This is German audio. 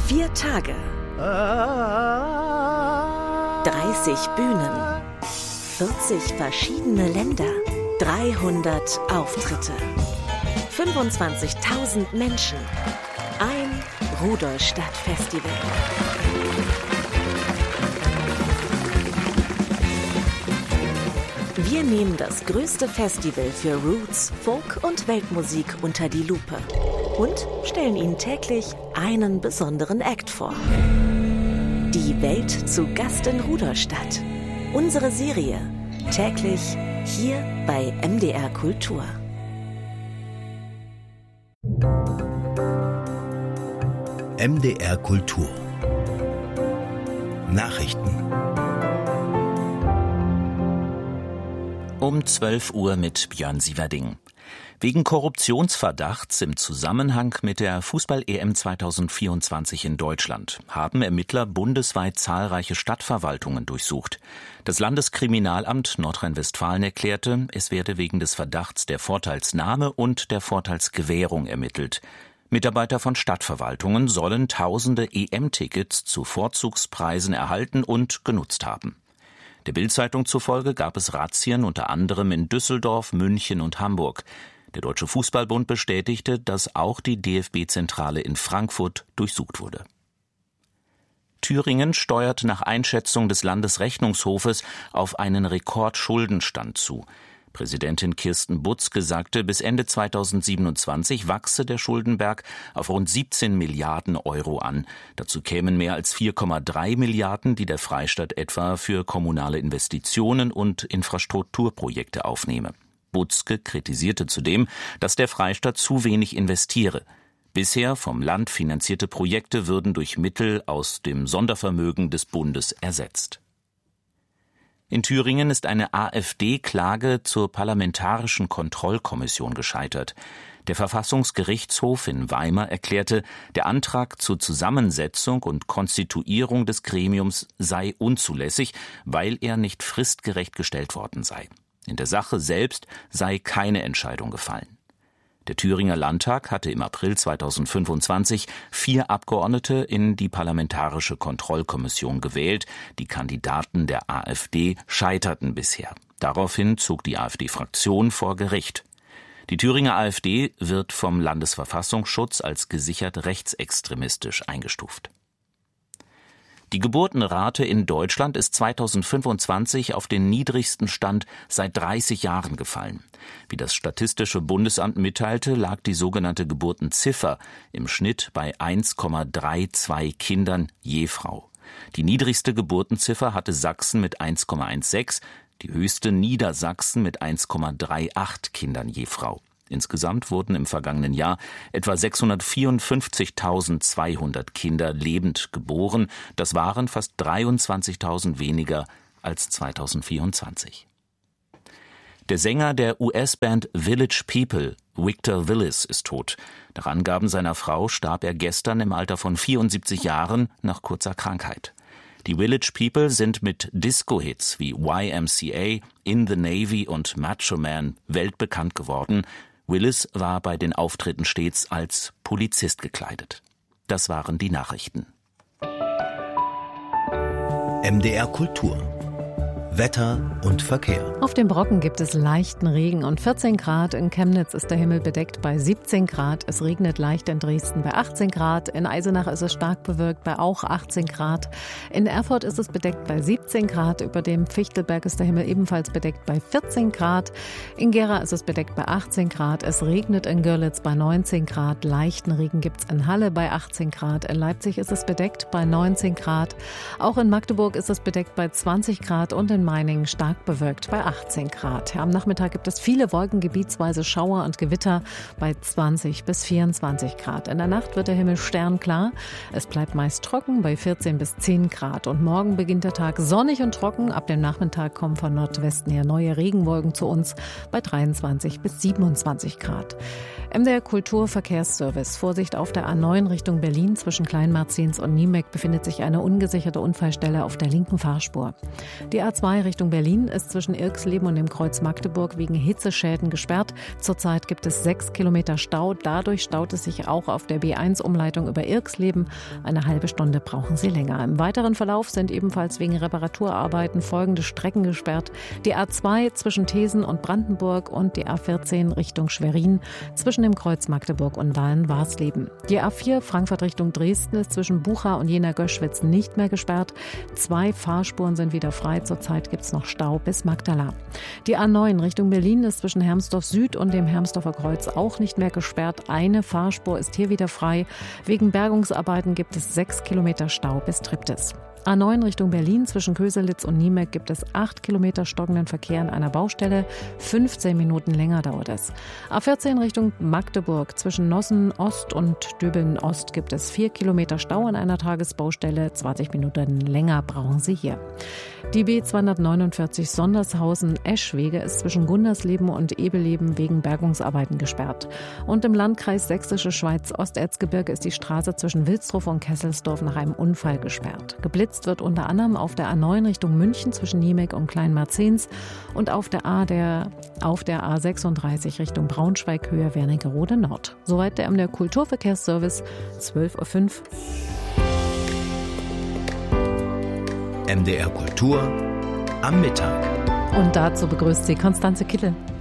4 Tage, 30 Bühnen, 40 verschiedene Länder, 300 Auftritte, 25.000 Menschen, ein Rudolstadt-Festival. Wir nehmen das größte Festival für Roots, Folk und Weltmusik unter die Lupe und stellen Ihnen täglich einen besonderen Act vor. Die Welt zu Gast in Rudolstadt. Unsere Serie täglich hier bei MDR Kultur. MDR Kultur Nachrichten Um 12 Uhr mit Björn Sieverding. Wegen Korruptionsverdachts im Zusammenhang mit der Fußball-EM 2024 in Deutschland haben Ermittler bundesweit zahlreiche Stadtverwaltungen durchsucht. Das Landeskriminalamt Nordrhein-Westfalen erklärte, es werde wegen des Verdachts der Vorteilsnahme und der Vorteilsgewährung ermittelt. Mitarbeiter von Stadtverwaltungen sollen tausende EM-Tickets zu Vorzugspreisen erhalten und genutzt haben. Der Bild-Zeitung zufolge gab es Razzien unter anderem in Düsseldorf, München und Hamburg. Der Deutsche Fußballbund bestätigte, dass auch die DFB-Zentrale in Frankfurt durchsucht wurde. Thüringen steuert nach Einschätzung des Landesrechnungshofes auf einen Rekordschuldenstand zu. Präsidentin Kirsten Butzke sagte, bis Ende 2027 wachse der Schuldenberg auf rund 17 Milliarden Euro an. Dazu kämen mehr als 4,3 Milliarden, die der Freistaat etwa für kommunale Investitionen und Infrastrukturprojekte aufnehme. Butzke kritisierte zudem, dass der Freistaat zu wenig investiere. Bisher vom Land finanzierte Projekte würden durch Mittel aus dem Sondervermögen des Bundes ersetzt. In Thüringen ist eine AfD-Klage zur Parlamentarischen Kontrollkommission gescheitert. Der Verfassungsgerichtshof in Weimar erklärte, der Antrag zur Zusammensetzung und Konstituierung des Gremiums sei unzulässig, weil er nicht fristgerecht gestellt worden sei. In der Sache selbst sei keine Entscheidung gefallen. Der Thüringer Landtag hatte im April 2025 4 Abgeordnete in die Parlamentarische Kontrollkommission gewählt. Die Kandidaten der AfD scheiterten bisher. Daraufhin zog die AfD-Fraktion vor Gericht. Die Thüringer AfD wird vom Landesverfassungsschutz als gesichert rechtsextremistisch eingestuft. Die Geburtenrate in Deutschland ist 2025 auf den niedrigsten Stand seit 30 Jahren gefallen. Wie das Statistische Bundesamt mitteilte, lag die sogenannte Geburtenziffer im Schnitt bei 1,32 Kindern je Frau. Die niedrigste Geburtenziffer hatte Sachsen mit 1,16, die höchste Niedersachsen mit 1,38 Kindern je Frau. Insgesamt wurden im vergangenen Jahr etwa 654.200 Kinder lebend geboren. Das waren fast 23.000 weniger als 2024. Der Sänger der US-Band Village People, Victor Willis, ist tot. Nach Angaben seiner Frau starb er gestern im Alter von 74 Jahren nach kurzer Krankheit. Die Village People sind mit Disco-Hits wie YMCA, In the Navy und Macho Man weltbekannt geworden. Willis war bei den Auftritten stets als Polizist gekleidet. Das waren die Nachrichten. MDR Kultur Wetter und Verkehr. Auf dem Brocken gibt es leichten Regen und 14 Grad. In Chemnitz ist der Himmel bedeckt bei 17 Grad. Es regnet leicht in Dresden bei 18 Grad. In Eisenach ist es stark bewölkt bei auch 18 Grad. In Erfurt ist es bedeckt bei 17 Grad. Über dem Fichtelberg ist der Himmel ebenfalls bedeckt bei 14 Grad. In Gera ist es bedeckt bei 18 Grad. Es regnet in Görlitz bei 19 Grad. Leichten Regen gibt es in Halle bei 18 Grad. In Leipzig ist es bedeckt bei 19 Grad. Auch in Magdeburg ist es bedeckt bei 20 Grad und in Meiningen stark bewölkt bei 18 Grad. Am Nachmittag gibt es viele Wolken, gebietsweise Schauer und Gewitter bei 20 bis 24 Grad. In der Nacht wird der Himmel sternklar. Es bleibt meist trocken bei 14 bis 10 Grad. Und morgen beginnt der Tag sonnig und trocken. Ab dem Nachmittag kommen von Nordwesten her neue Regenwolken zu uns bei 23 bis 27 Grad. MDR Kultur Verkehrsservice. Vorsicht auf der A9 Richtung Berlin. Zwischen Kleinmarzins und Niemek befindet sich eine ungesicherte Unfallstelle auf der linken Fahrspur. Die A2 A2 Richtung Berlin ist zwischen Irxleben und dem Kreuz Magdeburg wegen Hitzeschäden gesperrt. Zurzeit gibt es 6 Kilometer Stau. Dadurch staut es sich auch auf der B1-Umleitung über Irxleben. Eine halbe Stunde brauchen Sie länger. Im weiteren Verlauf sind ebenfalls wegen Reparaturarbeiten folgende Strecken gesperrt. Die A2 zwischen Thesen und Brandenburg und die A14 Richtung Schwerin zwischen dem Kreuz Magdeburg und Wahlen-Warsleben. Die A4 Frankfurt Richtung Dresden ist zwischen Bucha und Jena-Göschwitz nicht mehr gesperrt. 2 Fahrspuren sind wieder frei. Zurzeit gibt es noch Stau bis Magdala. Die A9 Richtung Berlin ist zwischen Hermsdorf Süd und dem Hermsdorfer Kreuz auch nicht mehr gesperrt. Eine Fahrspur ist hier wieder frei. Wegen Bergungsarbeiten gibt es 6 Kilometer Stau bis Triptis. A9 Richtung Berlin zwischen Köselitz und Niemek gibt es 8 Kilometer stockenden Verkehr an einer Baustelle. 15 Minuten länger dauert es. A14 Richtung Magdeburg zwischen Nossen Ost und Döbeln Ost gibt es 4 Kilometer Stau an einer Tagesbaustelle. 20 Minuten länger brauchen Sie hier. Die B249 Sondershausen-Eschwege ist zwischen Gundersleben und Ebeleben wegen Bergungsarbeiten gesperrt. Und im Landkreis Sächsische Schweiz Osterzgebirge ist die Straße zwischen Wilsdruf und Kesselsdorf nach einem Unfall gesperrt. Geblitzt wird unter anderem auf der A9 Richtung München zwischen Niemek und Kleinmarzens und auf der A36 Richtung Braunschweig Höhe Wernigerode Nord. Soweit der MDR Kulturverkehrsservice, 12:05 Uhr. MDR Kultur am Mittag. Und dazu begrüßt Sie Konstanze Kittel.